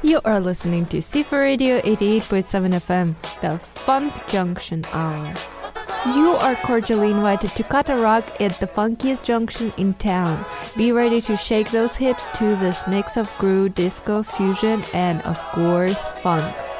You are listening to Sifa Radio 88.7 FM, the Funk Junction Hour. You are cordially invited to cut a rug at the funkiest junction in town. Be ready to shake those hips to this mix of groove, disco, fusion, and of course, funk.